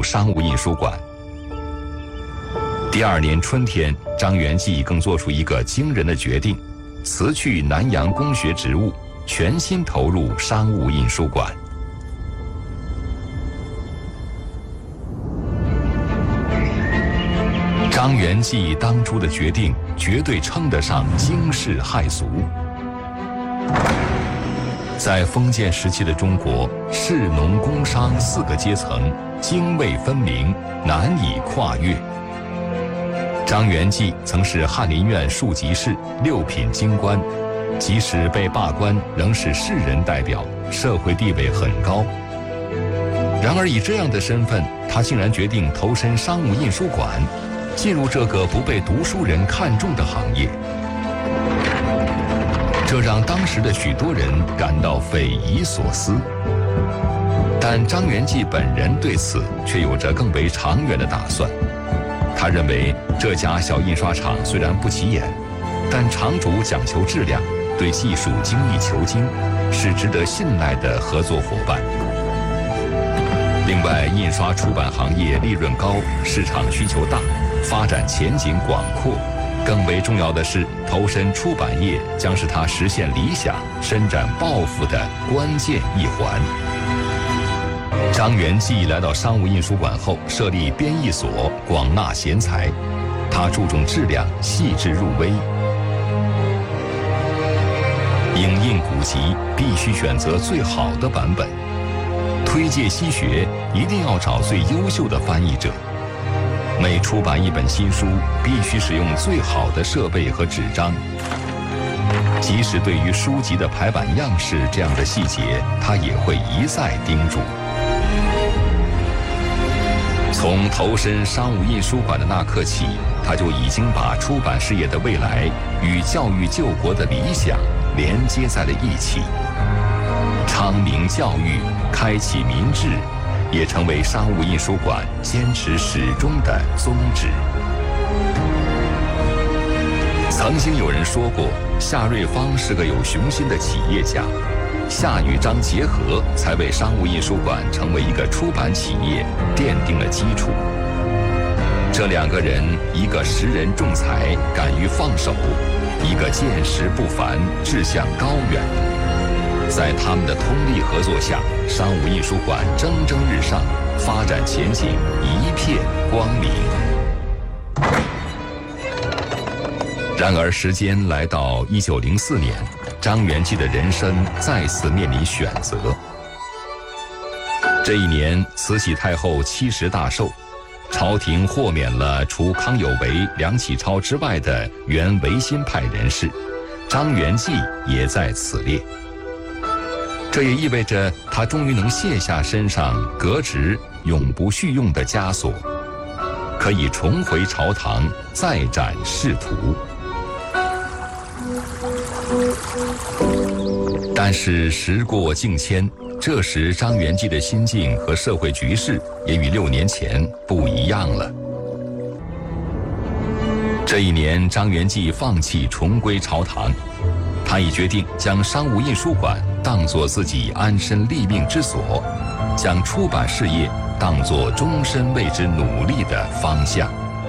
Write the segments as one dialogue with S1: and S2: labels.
S1: 入商务印书馆。第二年春天，张元济更做出一个惊人的决定，辞去南洋公学职务，全心投入商务印书馆。张元济当初的决定绝对称得上惊世骇俗。在封建时期的中国，士农工商四个阶层泾渭分明，难以跨越。张元济曾是翰林院庶吉士、六品京官，即使被罢官，仍是士人代表，社会地位很高。然而以这样的身份，他竟然决定投身商务印书馆，进入这个不被读书人看重的行业。这让当时的许多人感到匪夷所思。但张元济本人对此却有着更为长远的打算。他认为这家小印刷厂虽然不起眼，但厂主讲求质量，对技术精益求精，是值得信赖的合作伙伴。另外，印刷出版行业利润高，市场需求大，发展前景广阔。更为重要的是，投身出版业将是他实现理想、伸展抱负的关键一环。张元济来到商务印书馆后，设立编译所，广纳贤才。他注重质量，细致入微。影印古籍必须选择最好的版本，推介西学一定要找最优秀的翻译者。每出版一本新书，必须使用最好的设备和纸张。即使对于书籍的排版样式这样的细节，他也会一再叮嘱。从投身商务印书馆的那刻起，他就已经把出版事业的未来与教育救国的理想连接在了一起。昌明教育，开启民智，也成为商务印书馆坚持始终的宗旨。曾经有人说过，夏瑞芳是个有雄心的企业家，夏与张结合，才为商务印书馆成为一个出版企业奠定了基础。这两个人，一个识人重才，敢于放手；一个见识不凡，志向高远。在他们的通力合作下，商务印书馆蒸蒸日上，发展前景一片光明。然而，时间来到1904年，张元济的人生再次面临选择。这一年，慈禧太后70大寿，朝廷豁免了除康有为、梁启超之外的原维新派人士，张元济也在此列。这也意味着他终于能卸下身上革职永不续用的枷锁，可以重回朝堂，再展仕途。但是时过境迁，这时张元济的心境和社会局势也与6年前不一样了。这一年，张元济放弃重归朝堂，他已决定将商务印书馆当作自己安身立命之所，将出版事业当作终身为之努力的方向。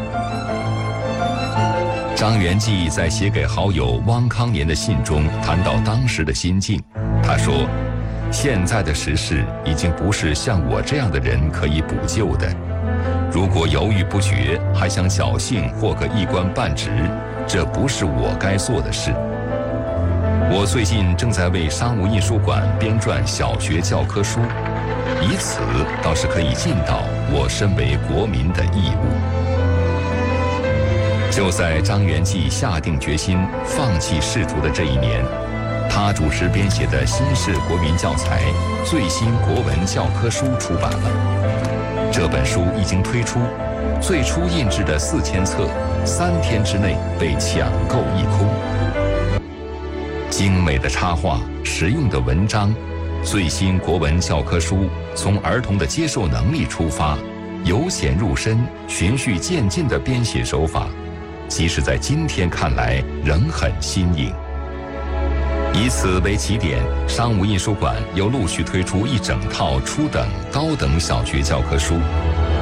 S1: 张元济在写给好友汪康年的信中谈到当时的心境，他说：“现在的时事已经不是像我这样的人可以补救的。如果犹豫不决，还想侥幸获个一官半职，这不是我该做的事。我最近正在为商务印书馆编撰小学教科书，以此倒是可以尽到我身为国民的义务。”就在张元济下定决心放弃仕途的这一年，他主持编写的新式国民教材《最新国文教科书》出版了。这本书一经推出，最初印制的4000册，3天之内被抢购一空。精美的插画，实用的文章，最新国文教科书从儿童的接受能力出发，由浅入深、循序渐进的编写手法，即使在今天看来仍很新颖。以此为起点，商务印书馆又陆续推出一整套初等、高等小学教科书，